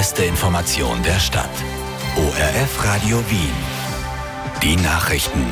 beste Information der Stadt. ORF Radio Wien. Die Nachrichten.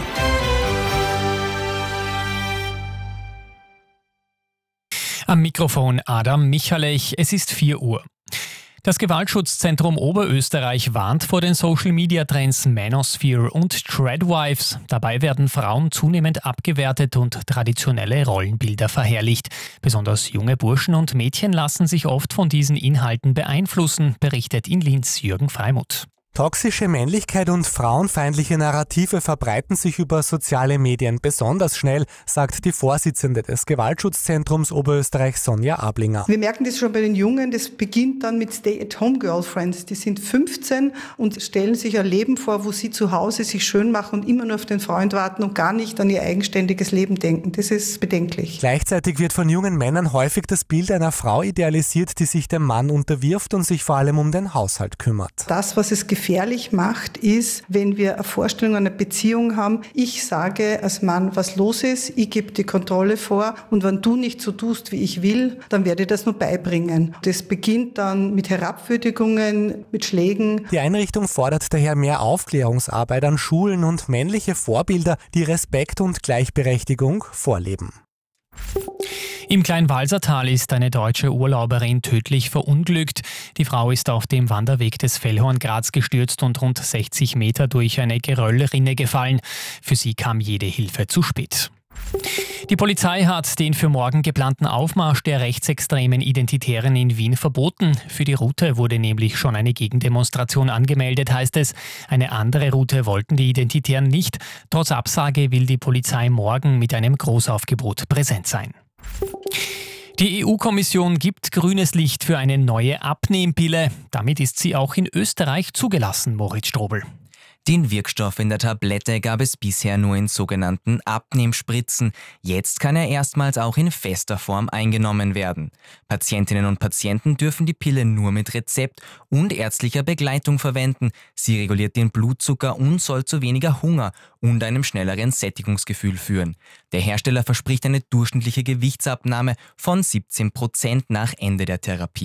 Am Mikrofon Adam Michalech, es ist 4 Uhr. Das Gewaltschutzzentrum Oberösterreich warnt vor den Social-Media-Trends Manosphere und Treadwives. Dabei werden Frauen zunehmend abgewertet und traditionelle Rollenbilder verherrlicht. Besonders junge Burschen und Mädchen lassen sich oft von diesen Inhalten beeinflussen, berichtet in Linz Jürgen Freimuth. Toxische Männlichkeit und frauenfeindliche Narrative verbreiten sich über soziale Medien besonders schnell, sagt die Vorsitzende des Gewaltschutzzentrums Oberösterreich Sonja Ablinger. Wir merken das schon bei den Jungen, das beginnt dann mit Stay-at-home-Girlfriends. Die sind 15 und stellen sich ein Leben vor, wo sie zu Hause sich schön machen und immer nur auf den Freund warten und gar nicht an ihr eigenständiges Leben denken. Das ist bedenklich. Gleichzeitig wird von jungen Männern häufig das Bild einer Frau idealisiert, die sich dem Mann unterwirft und sich vor allem um den Haushalt kümmert. Das, was es gefährlich macht, ist, wenn wir eine Vorstellung einer Beziehung haben, ich sage als Mann, was los ist, ich gebe die Kontrolle vor und wenn du nicht so tust, wie ich will, dann werde ich das nur beibringen. Das beginnt dann mit Herabwürdigungen, mit Schlägen. Die Einrichtung fordert daher mehr Aufklärungsarbeit an Schulen und männliche Vorbilder, die Respekt und Gleichberechtigung vorleben. Im Kleinwalsertal ist eine deutsche Urlauberin tödlich verunglückt. Die Frau ist auf dem Wanderweg des Fellhorn-Graz gestürzt und rund 60 Meter durch eine Geröllrinne gefallen. Für sie kam jede Hilfe zu spät. Die Polizei hat den für morgen geplanten Aufmarsch der rechtsextremen Identitären in Wien verboten. Für die Route wurde nämlich schon eine Gegendemonstration angemeldet, heißt es. Eine andere Route wollten die Identitären nicht. Trotz Absage will die Polizei morgen mit einem Großaufgebot präsent sein. Die EU-Kommission gibt grünes Licht für eine neue Abnehmpille. Damit ist sie auch in Österreich zugelassen, Moritz Strobel. Den Wirkstoff in der Tablette gab es bisher nur in sogenannten Abnehmspritzen. Jetzt kann er erstmals auch in fester Form eingenommen werden. Patientinnen und Patienten dürfen die Pille nur mit Rezept und ärztlicher Begleitung verwenden. Sie reguliert den Blutzucker und soll zu weniger Hunger und einem schnelleren Sättigungsgefühl führen. Der Hersteller verspricht eine durchschnittliche Gewichtsabnahme von 17% nach Ende der Therapie.